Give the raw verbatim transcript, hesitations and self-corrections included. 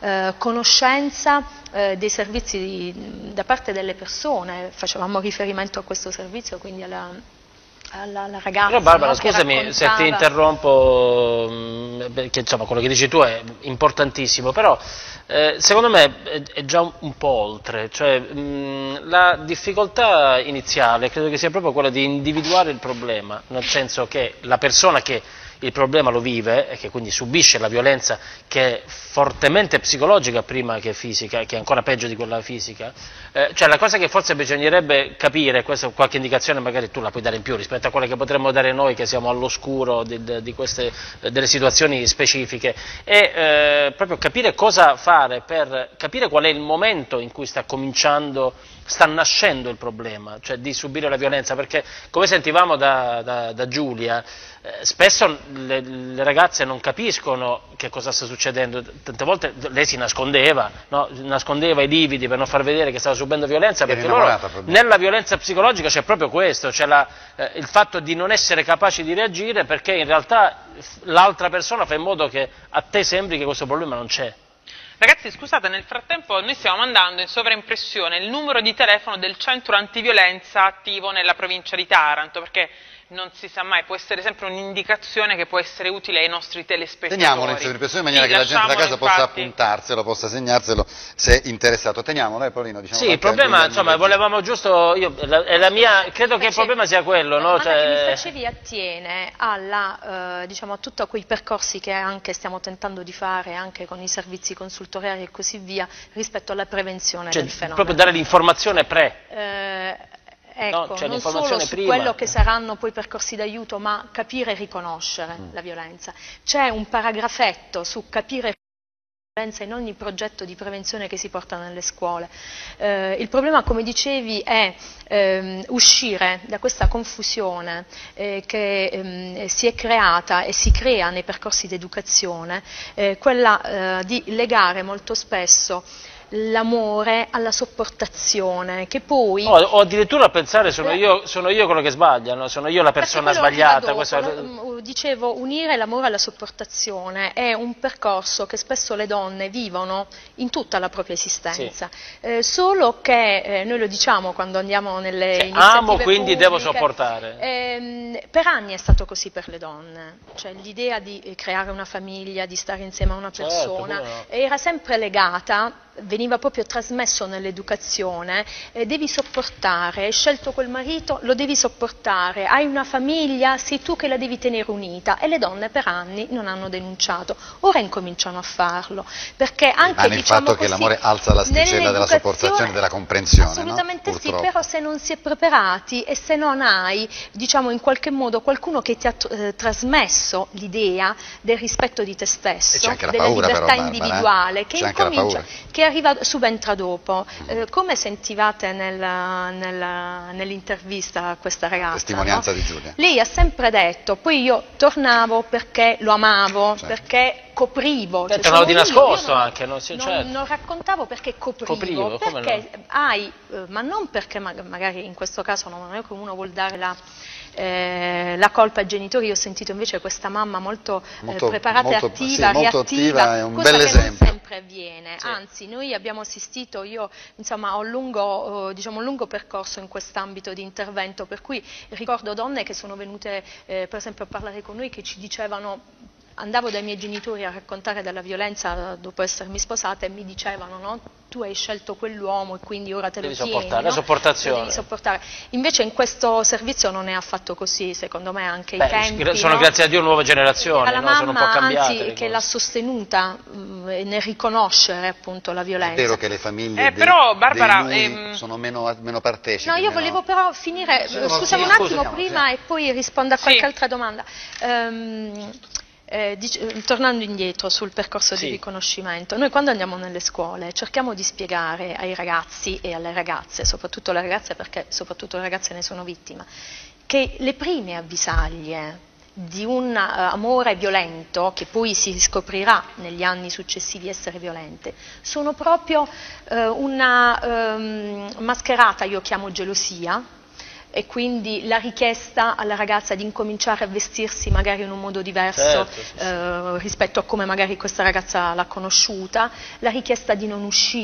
eh, conoscenza eh, dei servizi di, da parte delle persone. Facevamo riferimento a questo servizio, quindi alla, alla, alla ragazza. Però Barbara, no, scusami raccontava... se ti interrompo, perché insomma quello che dici tu è importantissimo, però eh, secondo me è, è già un, un po' oltre, cioè mh, la difficoltà iniziale credo che sia proprio quella di individuare il problema, nel senso che la persona che il problema lo vive e che quindi subisce la violenza, che è fortemente psicologica prima che fisica, che è ancora peggio di quella fisica, eh, cioè la cosa che forse bisognerebbe capire, questa qualche indicazione magari tu la puoi dare in più rispetto a quella che potremmo dare noi che siamo all'oscuro di, di queste, delle situazioni specifiche, è eh, proprio capire cosa fare per capire qual è il momento in cui sta cominciando, sta nascendo il problema, cioè di subire la violenza, perché come sentivamo da, da, da Giulia, eh, spesso le, le ragazze non capiscono che cosa sta succedendo, tante volte lei si nascondeva, no? nascondeva i lividi per non far vedere che stava subendo violenza, perché loro, nella violenza psicologica c'è proprio questo, c'è eh, il fatto di non essere capaci di reagire perché in realtà l'altra persona fa in modo che a te sembri che questo problema non c'è. Ragazzi, scusate, nel frattempo noi stiamo mandando in sovraimpressione il numero di telefono del centro antiviolenza attivo nella provincia di Taranto, perché non si sa mai, può essere sempre un'indicazione che può essere utile ai nostri telespettatori. Teniamolo in sovraimpressione in maniera sì, che la gente da casa infatti. possa appuntarselo, possa segnarselo se è interessato. Teniamolo, eh, Paolino? Diciamo sì, il problema, insomma, volevamo giusto, io, la, è la mia, credo che il problema sia quello, no? La cioè... che mi facevi attiene alla, eh, diciamo, a tutti quei percorsi che anche stiamo tentando di fare, anche con i servizi consultoriali e così via, rispetto alla prevenzione cioè, del fenomeno. Proprio dare l'informazione pre. Eh, Ecco, no, cioè non solo su prima. quello che saranno poi percorsi d'aiuto, ma capire e riconoscere mm. la violenza. C'è un paragrafetto su capire e riconoscere la violenza in ogni progetto di prevenzione che si porta nelle scuole. Eh, il problema, come dicevi, è ehm, uscire da questa confusione eh, che ehm, si è creata e si crea nei percorsi di educazione, eh, quella eh, di legare molto spesso l'amore alla sopportazione, che poi... O, o addirittura a pensare sono io, sono io quello che sbaglia, no? Sono io la persona sbagliata. Dopo, questa... no? Dicevo, unire l'amore alla sopportazione è un percorso che spesso le donne vivono in tutta la propria esistenza, sì. eh, solo che eh, noi lo diciamo quando andiamo nelle cioè, iniziative amo, quindi pubbliche, devo sopportare. Ehm, per anni è stato così per le donne, cioè l'idea di creare una famiglia, di stare insieme a una persona, certo, no. era sempre legata, veniva proprio trasmesso nell'educazione, eh, devi sopportare, hai scelto quel marito, lo devi sopportare, hai una famiglia, sei tu che la devi tenere unita, e le donne per anni non hanno denunciato, ora incominciano a farlo, perché anche rimane diciamo il fatto così, che l'amore alza l'asticella della sopportazione e della comprensione, assolutamente no? sì, però se non si è preparati e se non hai, diciamo in qualche modo qualcuno che ti ha eh, trasmesso l'idea del rispetto di te stesso, della paura, libertà però, individuale, che incomincia, che arriva, subentra dopo. Eh, mm. come sentivate nell'intervista a questa ragazza? Testimonianza no? di Giulia. Lei ha sempre detto, poi io tornavo perché lo amavo, certo. perché coprivo. Cioè, tornavo di nascosto io non, anche, non, si, non, certo. non raccontavo perché coprivo, coprivo perché no? hai, eh, ma non perché magari in questo caso non è che uno vuol dare la... Eh, la colpa ai genitori. Io ho sentito invece questa mamma molto, molto eh, preparata molto, e attiva, sì, molto reattiva, attiva, è un cosa bel che esempio. non sempre avviene, sì. anzi noi abbiamo assistito, io insomma ho un lungo, diciamo, un lungo percorso in quest'ambito di intervento, per cui ricordo donne che sono venute eh, per esempio a parlare con noi, che ci dicevano: andavo dai miei genitori a raccontare della violenza dopo essermi sposata e mi dicevano, no? Tu hai scelto quell'uomo e quindi ora te devi lo tieni, sopportare, no? la sopportazione. Devi sopportare. Invece in questo servizio non è affatto così, secondo me anche Beh, i tempi, sono no? grazie a Dio nuove generazioni, alla no? mamma, sono un po' cambiate, anzi, che l'ha sostenuta mh, nel riconoscere appunto la violenza. È vero che le famiglie eh, dei, però, Barbara, dei ehm... sono meno, meno partecipi. No, io meno... volevo però finire, sì, scusami sì, un attimo scusiamo, prima sì. e poi rispondo a qualche sì. altra domanda. Um, Eh, dic- tornando indietro sul percorso sì. di riconoscimento, noi quando andiamo nelle scuole cerchiamo di spiegare ai ragazzi e alle ragazze, soprattutto le ragazze perché soprattutto le ragazze ne sono vittime, che le prime avvisaglie di un uh, amore violento, che poi si scoprirà negli anni successivi essere violente, sono proprio uh, una um, mascherata, io chiamo gelosia, e quindi la richiesta alla ragazza di incominciare a vestirsi magari in un modo diverso Certo, sì, sì. eh, rispetto a come magari questa ragazza l'ha conosciuta, la richiesta di non uscire